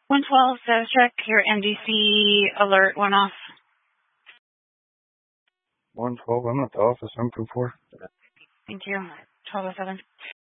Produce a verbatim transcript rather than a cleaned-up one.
one twelve, status check. Your M D C alert went off. one twelve, I'm at the office. I'm two four. Thank you. twelve oh seven.